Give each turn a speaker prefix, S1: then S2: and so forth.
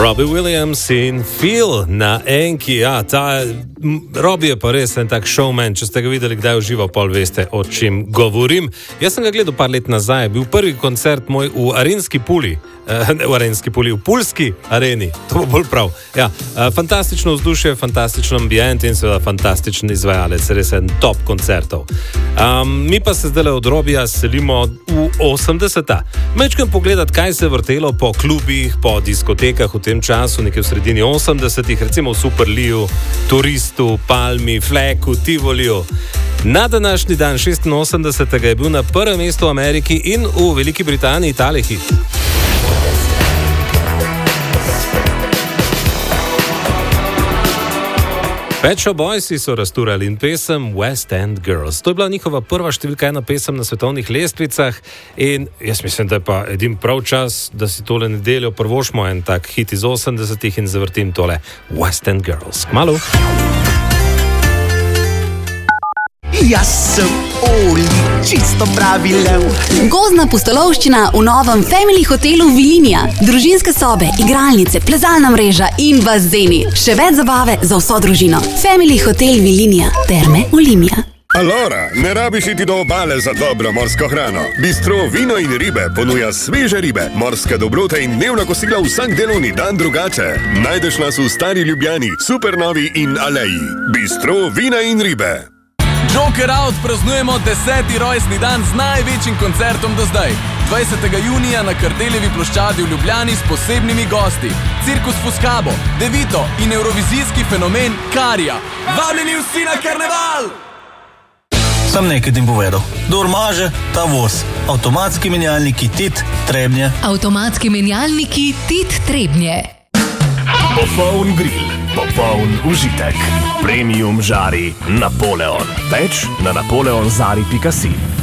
S1: Robbie Williams in Phil na enki. Ja, Robbie je pa res en tak showman. Če ste ga videli, kdaj uživa, pol veste, o čem govorim. Jaz sem ga gledal par let nazaj. Bil prvi koncert moj v Arenski Puli. V Pulski areni. To bo bolj prav. Ja, fantastično vzdušje, fantastično ambient in seveda fantastičen izvajalec. Res en top koncertov. Mi pa se zdaj od Robbija selimo v 80-ta. Mečkam pogledati, kaj se je vrtelo po klubih, po diskotekah v tem času, nekaj v sredini 80-ih, recimo v Superliju, Turistu, Palmi, Fleku, Tivoliju. Na današnji dan 86. je bil na prvem mestu v Ameriki in v Veliki Britaniji Italiji hit. Pet Shop Boysi so razturali in pesem West End Girls. To je bila njihova prva številka ena pesem na svetovnih lestvicah in jaz mislim, da je pa edin prav čas, da si tole nedeljo prvošmo en tak hit iz 80-ih in zavrtim tole West End Girls. Kmalu.
S2: Jaz sem Oli, čisto pravi lev.
S3: Gozdna pustolovščina v novem Family hotelu Vilinija. Družinske sobe, igralnice, plezalna mreža in bazeni. Še več zabave za vso družino. Family hotel Vilinija. Terme Olimia.
S4: Alora, ne rabiš iti do obale za dobro morsko hrano. Bistro Vino in ribe ponuja sveže ribe, morske dobrote in dnevna kosila vsak delovni dan drugače. Najdeš nas v Stari Ljubljani, Supernovi in Aleji. Bistro Vina in ribe.
S5: Joker Out praznujemo 10. rojstni dan z največjim koncertom do zdaj. 20. junija na Kardeljevi ploščadi v Ljubljani s posebnimi gosti. Cirkus Fuscabo, Devito in evrovizijski fenomen Karija. Vabljeni vsi na karneval!
S6: Sam nekaj tim povedal. Kdor maže, ta voz. Avtomatski menjalniki Tit Trebnje.
S7: Avtomatski menjalniki Tit Trebnje.
S8: Popoln grill, popoln užitek. Premium žari Napoleon. Več na napoleonzari.si.